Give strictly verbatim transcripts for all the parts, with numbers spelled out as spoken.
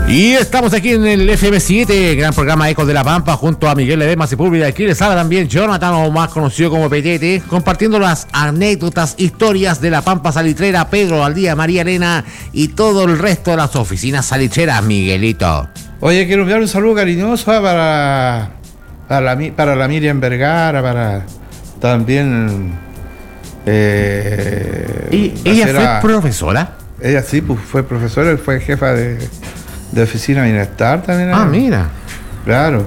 Y estamos aquí en el F M siete, gran programa Ecos de la Pampa, junto a Miguel Ledesma Sepúlveda. Aquí les habla también Jonathan, o más conocido como Petete, compartiendo las anécdotas, historias de la Pampa salitrera, Pedro Valdía, María Elena y todo el resto de las oficinas salitreras, Miguelito. Oye, quiero enviar un saludo cariñoso para, para, la, para la Miriam Vergara, para también... Eh, ¿Y ella fue a, profesora? Ella sí, pues fue profesora y fue jefa de... de oficina de bienestar también. Ah, ¿eh? Mira. Claro.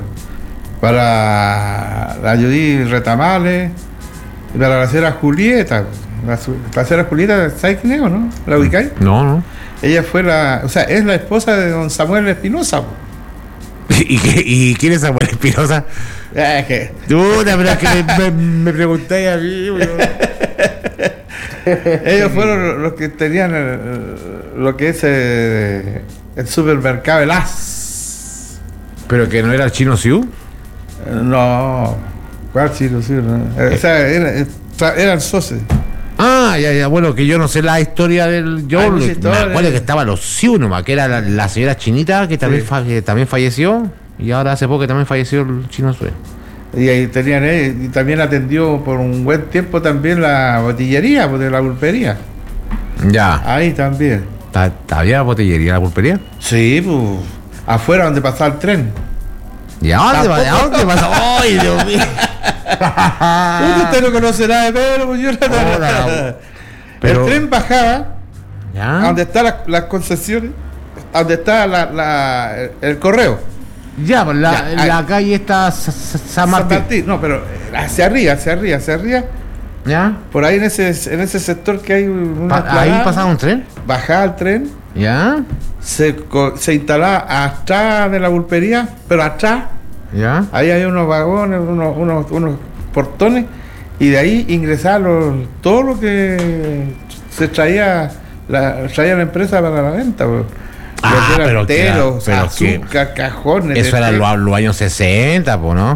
Para la Judith Retamales, y para la señora Julieta. La, la señora Julieta, ¿sabes quién es o no? ¿La ubicáis? No, no. Ella fue la, o sea, es la esposa de don Samuel Espinosa. ¿Y, qué, ¿Y quién es Samuel Espinosa? Es que... Duda, pero es que me, me, me pregunté a mí, ellos fueron los que tenían el, lo que es el, el supermercado El As. ¿Pero que no era el Chino Siu? No, ¿cuál Chino Siu? No? O sea, era, eran socios. Ah, ya, ya, bueno, que yo no sé la historia del... Yo Ay, me historia, acuerdo eh. que estaba los Siu nomás, que era la, la señora Chinita, que también, sí. fa, que también falleció, y ahora hace poco que también falleció el Chino Siu. Y ahí tenían, eh, y también atendió por un buen tiempo también la botillería, de la pulpería. Ya. Ahí también. ¿Había botillería en la pulpería? Sí, pues, afuera donde pasaba el tren. ¿Y a dónde, ¿a dónde pasó? ¡Ay, Dios mío! Usted no conoce nada de Pedro, pues yo no. Pero... El tren bajaba, ¿ya? a donde están las, las concesiones, a donde está la, la, el, el correo. Ya, pues la, ya, la calle está San Martín. San Martín. No, pero hacia arriba, hacia arriba, hacia arriba. ¿Ya? Por ahí en ese, en ese sector que hay una Pa ahí pasaba un tren. Bajaba el tren. ¿Ya? Se, se instalaba atrás de la pulpería, pero atrás. ¿Ya? Ahí hay unos vagones, unos, unos, unos portones, y de ahí ingresaba los, todo lo que se traía la, traía la empresa para la venta. Bro. Ah, pero teros, pero azúcar, que, cajones. Eso era los, los años sesenta, pues, ¿no?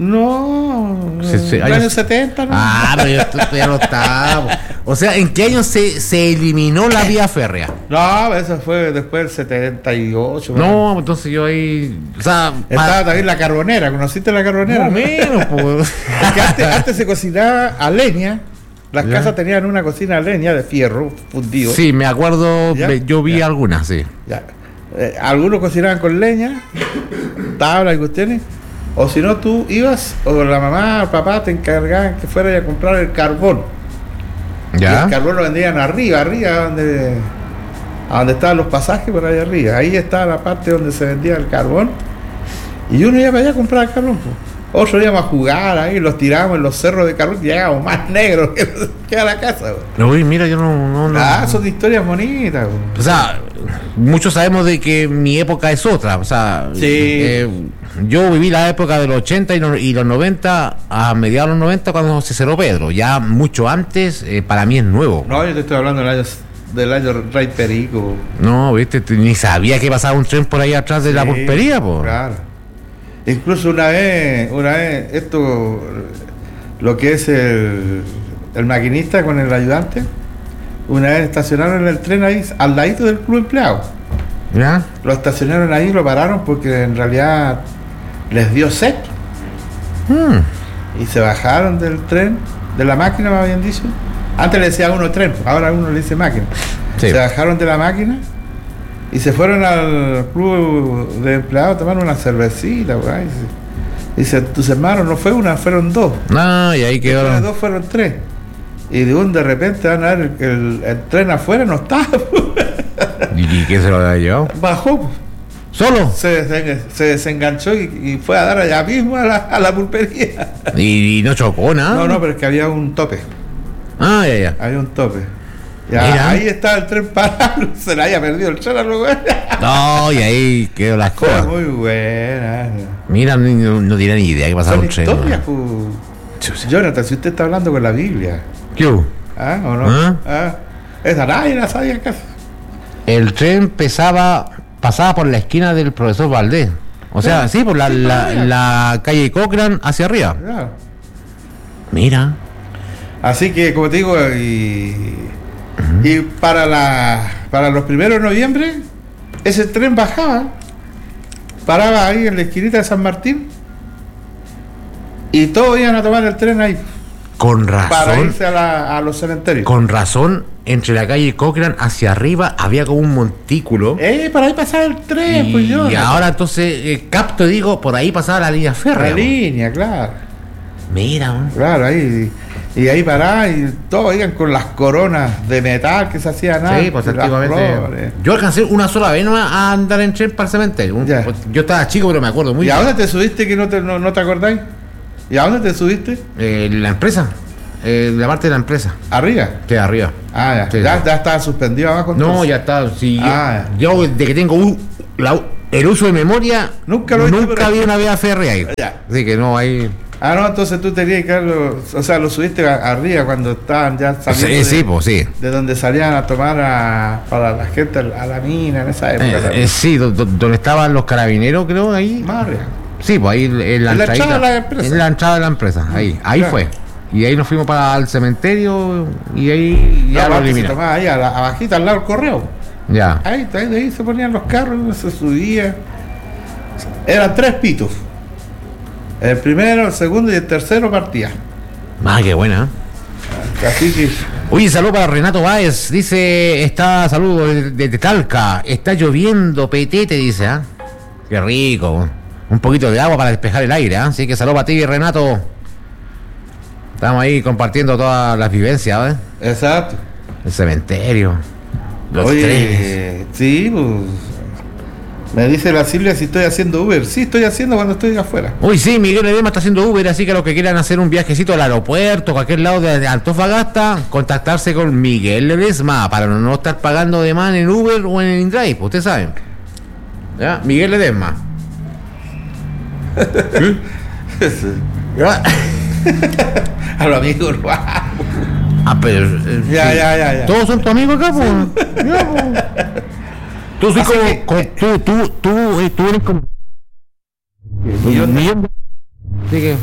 No, Se, se, los años, años setenta, ¿no? Ah, pero yo ya no estaba. O sea, ¿en qué año se, se eliminó la vía férrea? No, eso fue después del setenta y ocho. No, bueno. entonces yo ahí... O sea, estaba pa... también la carbonera, ¿conociste la carbonera? No, menos, pues. Porque antes, antes se cocinaba a leña. Las ¿ya? Casas tenían una cocina a leña de fierro fundido. Sí, me acuerdo, ¿ya? Yo vi ¿ya? Algunas, sí. Ya. Eh, algunos cocinaban con leña, tablas y cuestiones, o si no tú ibas, o la mamá o el papá te encargaban que fueras a comprar el carbón. ¿Ya? Y el carbón lo vendían arriba, arriba, donde, a donde estaban los pasajes, por ahí arriba. Ahí estaba la parte donde se vendía el carbón. Y uno iba para allá a comprar el carbón. Pues. Otro íbamos a jugar ahí, los tirábamos en los cerros de carbón, y llegábamos más negros que, que a la casa. No, mira, yo no... no, no. Ah, son historias bonitas. Pues. O sea, muchos sabemos de que mi época es otra. O sea, sí. eh, yo viví la época de los ochenta y, no, y los noventa, a mediados de los noventa, cuando se cerró Pedro. Ya mucho antes, eh, para mí es nuevo. No, yo te estoy hablando del año, del año Rey Perico. No, viste, ni sabía que pasaba un tren por ahí atrás de sí, la pulpería, po. Claro. Incluso una vez, una vez, esto, lo que es el, el maquinista con el ayudante, una vez estacionaron el tren ahí, al ladito del club empleado. ¿Ya? Lo estacionaron ahí y lo pararon porque en realidad les dio sed. Hmm. Y se bajaron del tren, de la máquina, más bien dicho. Antes le decía a uno tren, ahora a uno le dice máquina. Sí. Se bajaron de la máquina y se fueron al club de empleados a tomar una cervecita, por ahí. Dice, tus hermanos no fue una, fueron dos. No, y ahí quedó. Después de dos fueron tres. Y de un de repente van a ver el, el, el tren afuera, no está. ¿Y qué se lo había llevado? Bajó. ¿Solo? Se, se, se desenganchó y, y fue a dar allá mismo a la, a la pulpería. ¿Y, y no chocó nada? No, no, pero es que había un tope. Ah, ya, ya. Había un tope. Ya, ahí estaba el tren parado, se le había perdido el tren a lo bueno. No, y ahí quedó las cosas. Muy buena. Mira, no, no tiene ni idea que pasaba un tren. Historias, pues. Jonathan, si usted está hablando con la Biblia. ¿Qué hubo? ¿Ah, o no? ¿Ah? ¿Ah? Esa nadie la sabía en casa. El tren pesaba, pasaba por la esquina del profesor Valdés. O sea, ¿sí? sí, por la, la, la calle Cochrane hacia arriba. Claro. Mira. Así que, como te digo, y, uh-huh. y para la para los primeros de noviembre, ese tren bajaba paraba ahí en la esquinita de San Martín y todos iban a tomar el tren ahí. Con razón. Para irse a, la, a los cementerios. Con razón, entre la calle Cochrane hacia arriba había como un montículo. Eh, por ahí pasaba el tren, y, pues yo. Y ahora entonces, eh, capto, digo, por ahí pasaba la línea férrea. La línea, claro. Mira, man. Claro, ahí. Y, y ahí paraba y todos iban con las coronas de metal que se hacían antes. Sí, pues antiguamente. Yo alcancé una sola vez nomás a andar en tren para el cementerio. Un, pues, yo estaba chico, pero me acuerdo muy ¿Y bien. a dónde te subiste que no te, no, no te acordáis? ¿Y a dónde te subiste? Eh, la empresa. Eh, la parte de la empresa. ¿Arriba? Sí, arriba. Ah, ya. Sí, ¿Ya, sí. ya estaba suspendido abajo? No, Entonces? ya está. Sí, Ah, yo, yo, de que tengo un, la, el uso de memoria, Nunca lo he nunca hecho, vi una vía férrea ahí. Ya. Así que no, ahí. Ah, no, entonces tú tenías que darlo, o sea, lo subiste a- arriba cuando estaban ya saliendo Sí, de, sí, pues sí. de donde salían a tomar a, para la gente a la mina en esa época. Eh, también. eh, sí, do- do- donde estaban los carabineros, creo, ahí. Más arriba. Sí, pues ahí en la, En la entradita, entrada de la empresa. en la entrada de la empresa, ahí, ahí Claro. fue. Y ahí nos fuimos para el cementerio y ahí ya No, lo aparte se eliminamos. tomaba ahí a la, abajita al lado del correo. Ya. Ahí, ahí, de ahí se ponían los carros, se subía. Eran tres pitos. El primero, el segundo y el tercero partía. Ah, qué buena. ¿eh? Así que, Oye, saludo para Renato Báez. Dice, está, saludo desde de, de Talca. Está lloviendo, petete, dice, ¿ah? Qué rico. Un poquito de agua para despejar el aire, ¿ah? Así que saludo para ti, Renato. Estamos ahí compartiendo todas las vivencias, ¿eh? exacto. El cementerio. Los Oye, trenes. sí, pues. Me dice la Silvia si estoy haciendo Uber. Sí, estoy haciendo cuando estoy afuera. Uy, sí, Miguel Edema está haciendo Uber, así que los que quieran hacer un viajecito al aeropuerto, cualquier lado de de Antofagasta, contactarse con Miguel Ledesma para no estar pagando de más en Uber o en el InDrive, pues, ustedes saben. ¿Ya? Miguel Ledesma. ¿Ya? A los amigos, guau. Ah, pero... eh, Ya, sí. ya, ya, ya. ¿Todos son tus amigos acá, pues? Ya, pues. Tú soy Así como... que- como- tú, tú, tú, eh, tú eres como... Y yo- Millón de- Así que...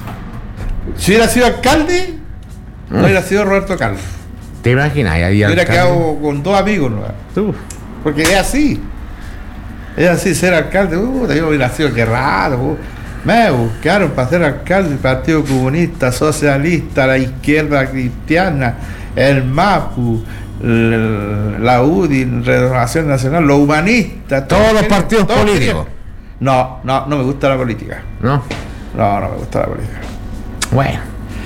Si hubiera sido alcalde, no hubiera sido Roberto Carlos. ¿Te imaginas? Ahí Hubiera alcalde. quedado con dos amigos, ¿no? Tú. Porque es así. Es así, ser alcalde. Uh, yo hubiera sido que raro. Uh. Me buscaron para ser alcalde el Partido Comunista, Socialista, la izquierda cristiana, el MAPU, el- la U D I, Renovación Nacional, los humanistas. Todos los querían- partidos todos políticos. querían. No, no, no me gusta la política. ¿No? No, no me gusta la política. Bueno.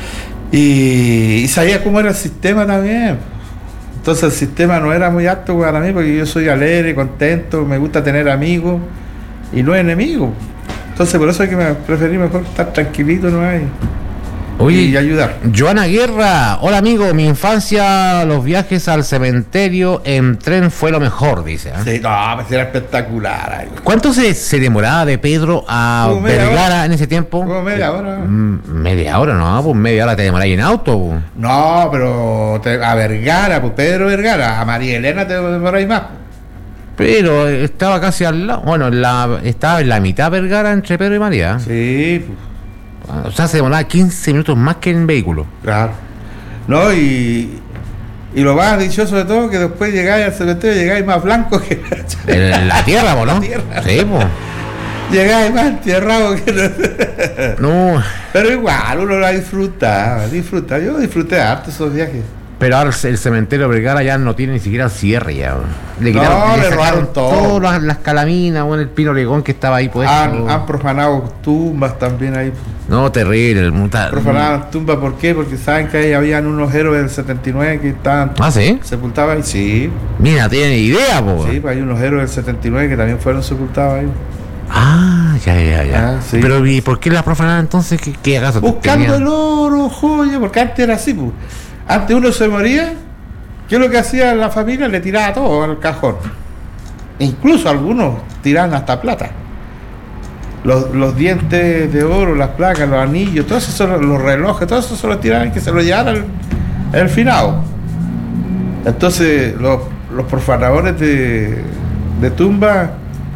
Y, y sabía cómo era el sistema también. Entonces el sistema no era muy apto para mí porque yo soy alegre, contento, me gusta tener amigos y no enemigos. Entonces por eso es que me preferí mejor estar tranquilito, no hay. Oye, Y ayudar. Joana Guerra, hola amigo, mi infancia, los viajes al cementerio en tren fue lo mejor, dice. ¿eh? Sí, no, me era espectacular. Ay. ¿Cuánto se, se demoraba de Pedro a Como media Vergara hora. en ese tiempo? Como media hora. Mm, media hora, no, pues media hora te demorás en auto. Pues. No, pero te- a Vergara, pues Pedro Vergara, a María Elena te demoráis más. Pero estaba casi al lado, bueno, en la, estaba en la mitad Vergara entre Pedro y María. Sí, pues. O sea, se demoraba quince minutos más que en vehículo. Claro. No, y, y lo más dichoso de todo que después llegáis al cementerio, llegáis más blanco que En la tierra, po, ¿no? La tierra. Sí, pues. llegáis más entierrado que No, Pero igual uno la disfruta, disfruta. Yo disfruté harto esos viajes. pero ahora el cementerio de Vergara ya no tiene ni siquiera cierre ya. Bro. Le No, le sacaron robaron todo. todas las, las calaminas, bueno, el pino oregón que estaba ahí puesto. Han, han profanado tumbas también ahí. No, terrible. El muta... Profanaban tumbas, ¿por qué? Porque saben que ahí habían unos héroes del setenta y nueve que estaban Ah, ¿sí? sepultados ahí. Sí, Mira, tiene idea, po. sí, pues hay unos héroes del setenta y nueve que también fueron sepultados ahí. Ah, ya, ya, ya. Ah, sí. Pero ¿y por qué la profanaron entonces? ¿Qué, qué acaso? Buscando tenían? el oro, joya, porque antes era así, pues. Antes uno se moría, ¿qué es lo que hacía la familia? Le tiraba todo al cajón. E incluso algunos tiraban hasta plata. Los, los dientes de oro, las placas, los anillos, todos esos, son los relojes, todo eso se los tiraban que se los llevaran el, el finado. Entonces, los, los profanadores de, de tumba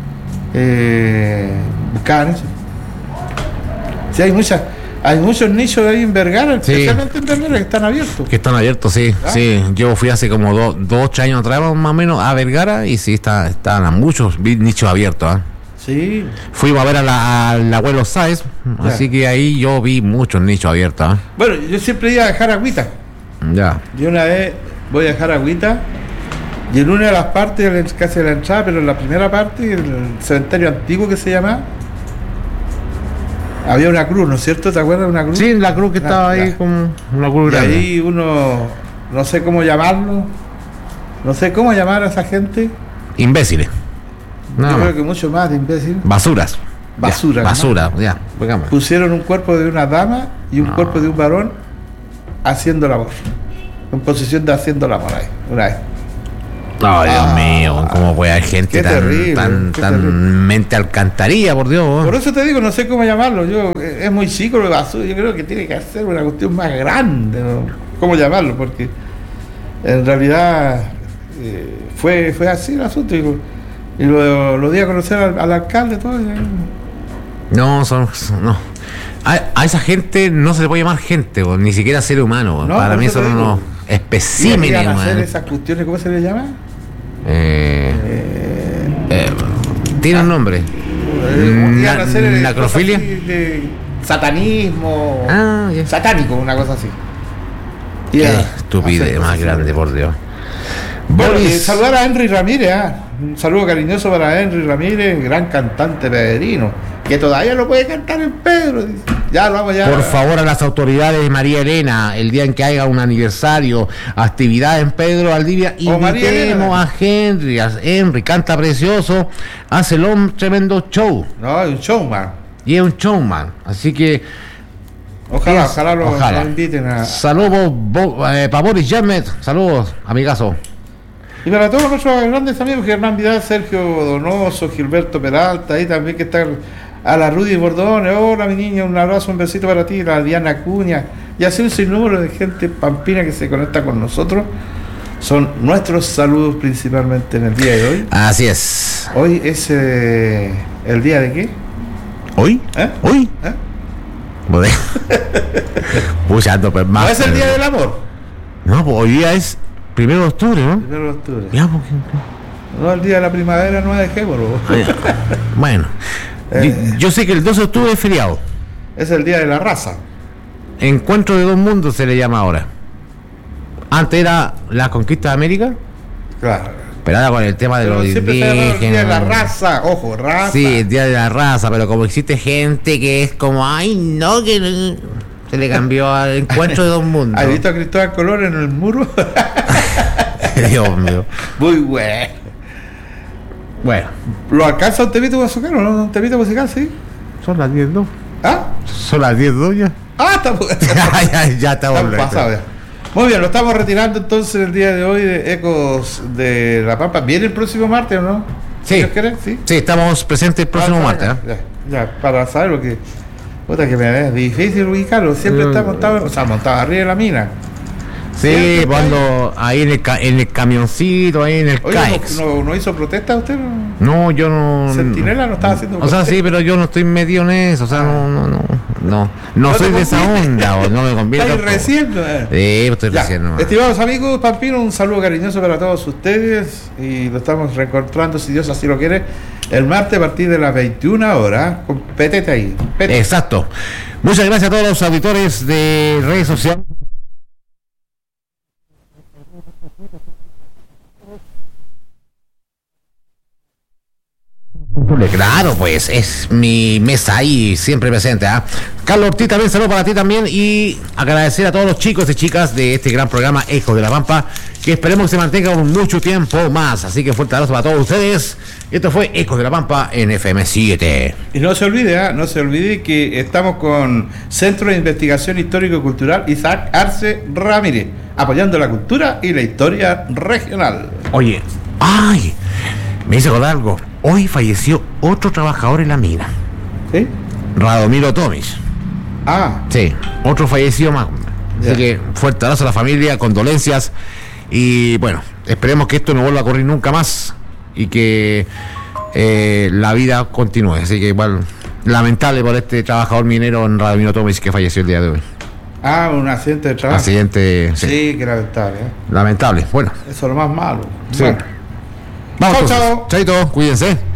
eh, buscaban eso. Sí, hay muchas, hay muchos nichos ahí en Vergara, Sí. especialmente en Vergara, que están abiertos. Que están abiertos, sí, ¿Ah? sí. Yo fui hace como dos, dos, ocho años atrás más o menos a Vergara y sí, está, estaban muchos vi- nichos abiertos. ¿eh? Sí. Fuimos a ver a la, al abuelo Sáez, ya. Así que ahí yo vi muchos nichos abiertos. ¿eh? Bueno, yo siempre iba a dejar agüita. Ya. Yo una vez voy a dejar agüita y en una de las partes, casi de la entrada, pero en la primera parte, el cementerio antiguo que se llama, había una cruz, ¿no es cierto? ¿Te acuerdas de una cruz? Sí, la cruz que estaba ah, ahí ya. Como una cruz y grande. Ahí uno, no sé cómo llamarlo, no sé cómo llamar a esa gente. Imbéciles. No, yo creo que mucho más de imbécil. Basuras. Basura. Ya, basura, ¿no? Ya. Digamos. Pusieron un cuerpo de una dama y un no. cuerpo de un varón haciendo el amor. En posición de haciendo el amor ahí, una vez. Ay, Dios ah, mío, cómo puede haber gente tan, terrible, tan, tan mente alcantarilla, por Dios. ¿eh? Por eso te digo, no sé cómo llamarlo. Yo es muy chico lo de basura. Yo creo que tiene que hacer una cuestión más grande, ¿no? ¿Cómo llamarlo? Porque en realidad eh, fue, fue así el asunto. Digo, y lo, lo di a conocer al, al alcalde todo. Y... No, son, no. A, a esa gente no se le puede llamar gente, o ni siquiera ser humano. No, para mí son unos especímenes. hacer esas cuestiones, ¿cómo se le llama? Eh, eh, eh, tiene ah, un nombre. Eh, Na, hacer ¿Necrofilia? De satanismo. Ah, yeah. Satánico, una cosa así. Qué yeah. estupidez más grande, por Dios. Bueno, eh, saludar a Henry Ramírez, ¿eh? Un saludo cariñoso para Henry Ramírez, gran cantante pedrino, que todavía lo puede cantar en Pedro. Ya lo vamos ya. Por favor, a las autoridades de María Elena, el día en que haya un aniversario, actividad en Pedro Valdivia, invitemos a Henry, a Henry, canta precioso, hace un tremendo show. No, es un showman. Y es un showman, así que ojalá, es, ojalá, lo, ojalá lo inviten a... Saludos eh, para Boris Jamet, saludos, amigazo. Y para todos nuestros grandes amigos, Hernán Vidal, Sergio Donoso, Gilberto Peralta, ahí también que está a la Rudy Bordones, hola mi niña, un abrazo, un besito para ti, la Diana Acuña, y así un sinnúmero de gente pampina que se conecta con nosotros. Son nuestros saludos principalmente en el día de hoy. Así es. Hoy es eh, el día de qué? ¿Hoy? ¿Eh? ¿Hoy? ¿Eh? Puchando, pues más. ¿No es el día del amor? No, pues hoy día es primero de octubre, ¿no? Primero de octubre. Ya, porque... No, el día de la primavera no es de Géboro. Bueno, eh, yo sé que el doce de octubre es feriado. Es el día de la raza. Encuentro de dos mundos se le llama ahora. Antes era la conquista de América. Claro. Pero ahora con el tema de pero los indígenas. El día de la raza, ojo, raza. Sí, el día de la raza, pero como existe gente que es como, ay, no, que no, se le cambió al encuentro de dos mundos. ¿Has visto a Cristóbal Colón en el muro? Dios mío. Muy bueno. Bueno. ¿Lo alcanza un temito musical o no? ¿Un temito musical, sí? Son las diez dos. ¿Ah? Son las diez dos ya. Ah, estamos. ya, ya, ya estamos. Pasado ya. Muy bien, lo estamos retirando entonces el día de hoy de Ecos de la Pampa. ¿Viene el próximo martes o no? Sí. ¿Dios quiere? Sí. Sí, estamos presentes el próximo ah, martes. ¿eh? Ya, ya, para saber lo que. Puta que me es difícil ubicarlo. Siempre uh, está montado, o sea, montado arriba de la mina. Sí, cuando ahí en el, en el camioncito, ahí en el Oye, Caex. ¿no, no, ¿No hizo protesta usted? No, yo no. Centinela no estaba haciendo o protesta. O sea, sí, pero yo no estoy medio en eso. O sea, no, no, no. No, no, no soy de esa onda, o no me conviene. Estoy recién. Sí, estoy recién. No. Estimados amigos, Pampino, un saludo cariñoso para todos ustedes. Y lo estamos reencontrando, si Dios así lo quiere, el martes a partir de las veintiuna horas. Pétete ahí. Pétete. Exacto. Muchas gracias a todos los auditores de redes sociales. Claro, pues es mi mesa ahí siempre presente. ¿eh? Carlos Ortiz, también saludo para ti también y agradecer a todos los chicos y chicas de este gran programa Ecos de la Pampa, que esperemos que se mantenga por mucho tiempo más. Así que fuerte abrazo para todos ustedes. Esto fue Ecos de la Pampa en F M siete. Y no se olvide, ¿eh? no se olvide que estamos con Centro de Investigación Histórico-Cultural Isaac Arce Ramírez, apoyando la cultura y la historia regional. Oye, ay, me hizo acordar algo. Hoy falleció otro trabajador en la mina. ¿Sí? Radomiro Tomis. Ah. Sí, otro fallecido más. Así yeah. que fuerte abrazo a la familia, condolencias. Y bueno, esperemos que esto no vuelva a ocurrir nunca más y que eh, la vida continúe. Así que igual, lamentable por este trabajador minero en Radomiro Tomis que falleció el día de hoy. Ah, un accidente de trabajo. Accidente, sí. Sí, que lamentable. ¿eh? Lamentable, bueno. Eso es lo más malo. Sí. Bueno. Vamos, chao, chao. Chaito, cuídense.